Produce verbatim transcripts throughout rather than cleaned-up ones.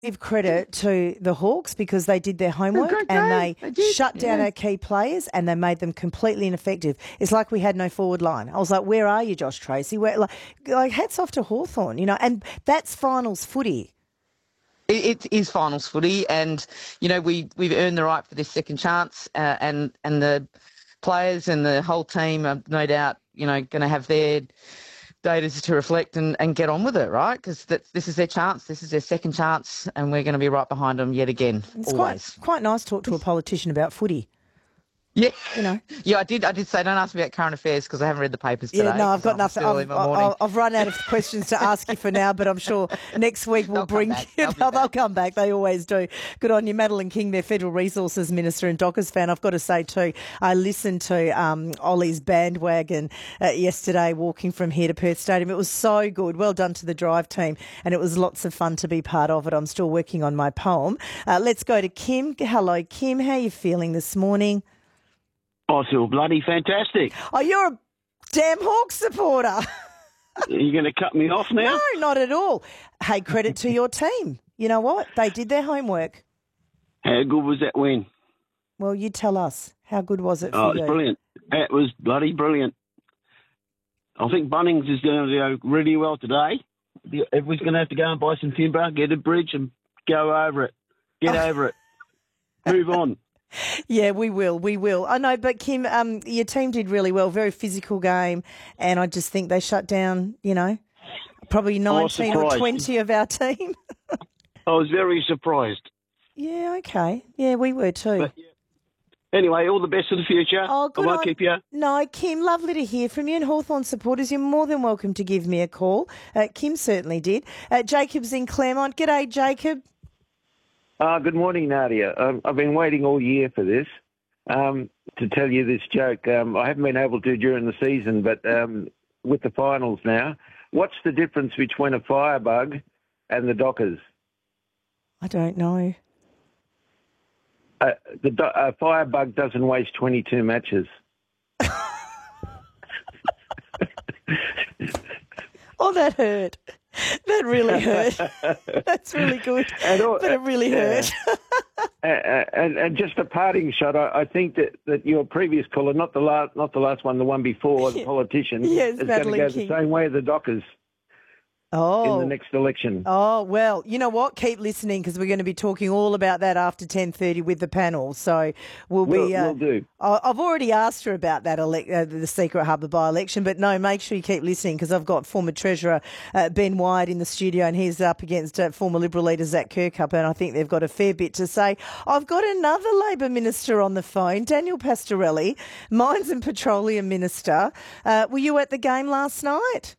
Give credit to the Hawks because they did their homework and they, they shut down yeah. our key players and they made them completely ineffective. It's like we had no forward line. I was like, where are you, Josh Tracy? Where, like, like, hats off to Hawthorn, you know, and that's finals footy. It, it is finals footy, and you know we we've earned the right for this second chance, uh, and and the players and the whole team are no doubt you know going to have their data to reflect and, and get on with it, right? Because this is their chance, this is their second chance, and we're going to be right behind them yet again. It's always quite quite nice to talk to a politician about footy. Yeah, you know. Yeah, I did. I did say don't ask me about current affairs because I haven't read the papers today. Yeah, no, I've got I'm nothing. still I've, in my morning. I've, I've run out of questions to ask you for now, but I'm sure next week we'll they'll bring come back. you. They'll, they'll, they'll they'll come back. They always do. Good on you, Madeline King, their Federal Resources Minister and Dockers fan. I've got to say too, I listened to um, Ollie's bandwagon uh, yesterday, walking from here to Perth Stadium. It was so good. Well done to the drive team, and it was lots of fun to be part of it. I'm still working on my poem. Uh, let's go to Kim. Hello, Kim. How are you feeling this morning? I feel bloody fantastic. Oh, you're a damn Hawks supporter. Are you going to cut me off now? No, not at all. Hey, credit to your team. You know what? They did their homework. How good was that win? Well, you tell us. How good was it for oh, it was you? brilliant. It was bloody brilliant. I think Bunnings is going to go really well today. Everyone's going to have to go and buy some timber, get a bridge and go over it. Get over it. Move on. Yeah, we will. We will. I know, but Kim, um, your team did really well. Very physical game, and I just think they shut down, you know, probably nineteen or twenty of our team. I was very surprised. Yeah, okay. Yeah, we were too. But, yeah. Anyway, all the best for the future. Oh, good I won't on... keep you. No, Kim, lovely to hear from you. And Hawthorn supporters, you're more than welcome to give me a call. Uh, Kim certainly did. Uh, Jacob's in Claremont. G'day, Jacob. Uh, good morning, Nadia. Um, I've been waiting all year for this, um, to tell you this joke. Um, I haven't been able to during the season, but um, with the finals now, what's the difference between a firebug and the Dockers? I don't know. Uh, the do- uh, firebug doesn't waste twenty-two matches. Oh, that hurt. That really hurt. That's really good, all, but it really hurt. uh, and, and just a parting shot, I, I think that, that your previous caller, not the last, not the last one, the one before, the politician, yes, is going to go King. the same way as the Dockers. Oh. In the next election. Oh, well, you know what? Keep listening because we're going to be talking all about that after ten thirty with the panel. So we'll be... We'll, uh, we'll do. I've already asked her about that, ele- uh, the Secret Harbour by-election, but no, make sure you keep listening because I've got former Treasurer uh, Ben Wyatt in the studio and he's up against uh, former Liberal leader Zach Kirkup, and I think they've got a fair bit to say. I've got another Labor Minister on the phone, Daniel Pastorelli, Mines and Petroleum Minister. Uh, were you at the game last night?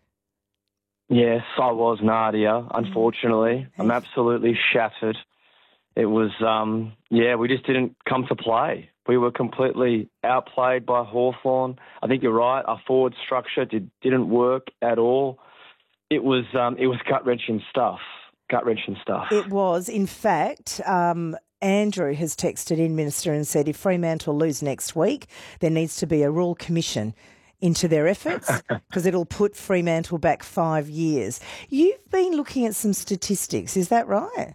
Yes, I was, Nadia, unfortunately. I'm absolutely shattered. It was, um, yeah, we just didn't come to play. We were completely outplayed by Hawthorn. I think you're right. Our forward structure did, didn't work at all. It was um, it was gut-wrenching stuff, gut-wrenching stuff. It was. In fact, um, Andrew has texted in, Minister, and said if Fremantle lose next week, there needs to be a royal commission into their efforts because it'll put Fremantle back five years. You've been looking at some statistics, is that right?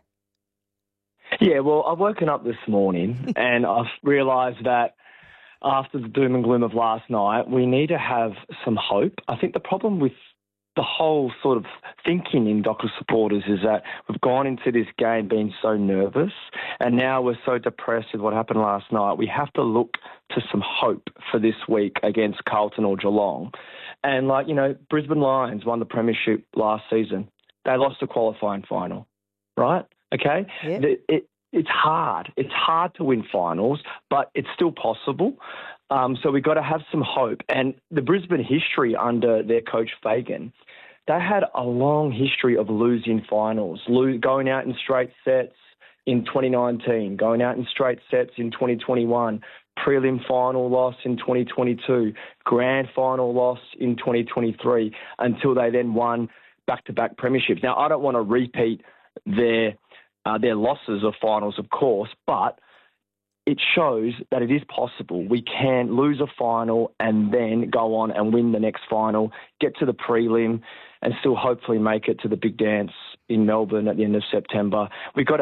Yeah, well, I've woken up this morning and I've realised that after the doom and gloom of last night, we need to have some hope. I think the problem with the whole sort of thinking in Dockers supporters is that we've gone into this game being so nervous and now we're so depressed with what happened last night. We have to look to some hope for this week against Carlton or Geelong. And like, you know, Brisbane Lions won the premiership last season. They lost the qualifying final, right? Okay? Yep. It, it, it's hard. It's hard to win finals, but it's still possible. Um, so we've got to have some hope. And the Brisbane history under their coach Fagan, they had a long history of losing finals, lo- going out in straight sets in twenty nineteen, going out in straight sets in twenty twenty-one, prelim final loss in twenty twenty-two, grand final loss in twenty twenty-three, until they then won back-to-back premierships. Now, I don't want to repeat their uh, their losses of finals, of course, but it shows that it is possible. We can lose a final and then go on and win the next final, get to the prelim, and still hopefully make it to the big dance in Melbourne at the end of September. We've got to